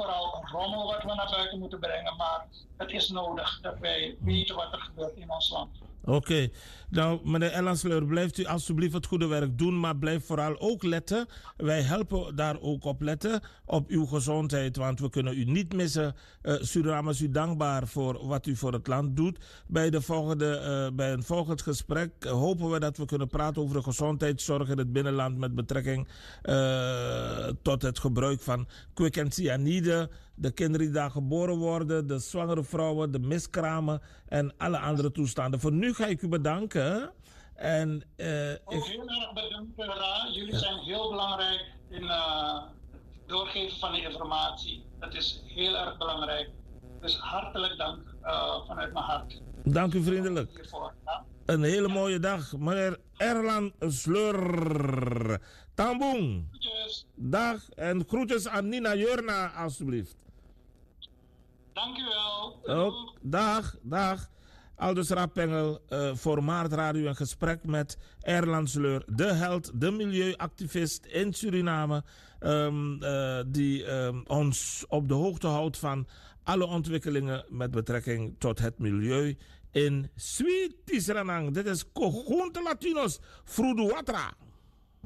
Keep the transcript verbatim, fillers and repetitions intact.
vooral rommel wat we naar buiten moeten brengen, maar het is nodig dat wij weten wat er gebeurt in ons land. Oké, okay. Nou meneer Ellensleur, blijft u alsjeblieft het goede werk doen, maar blijf vooral ook letten. Wij helpen daar ook op letten, op uw gezondheid, want we kunnen u niet missen. Uh, Suriname is u dankbaar voor wat u voor het land doet. Bij, de volgende, uh, bij een volgend gesprek uh, hopen we dat we kunnen praten over de gezondheidszorg in het binnenland met betrekking uh, tot het gebruik van kwikcyanide. De kinderen die daar geboren worden, de zwangere vrouwen, de miskramen en alle andere toestanden. Voor nu ga ik u bedanken. En, uh, Ook ik... heel erg bedankt, Ra. Jullie ja. zijn heel belangrijk in uh, het doorgeven van de informatie. Dat is heel erg belangrijk. Dus hartelijk dank uh, vanuit mijn hart. Dank u vriendelijk. Hiervoor, ja? Een hele ja. mooie dag, meneer Erlan Sleur. Tamboen. Groetjes. Dag en groetjes aan Nina Jurna, alstublieft. Dank u wel. Ook, dag, dag. Aldus Rappengel, uh, voor Maart Radio een gesprek met Erlan Sleur, de held, de milieuactivist in Suriname, um, uh, die um, ons op de hoogte houdt van alle ontwikkelingen met betrekking tot het milieu in Sweetisranang. Dit is Conjunto Latinos, Frudu Watra.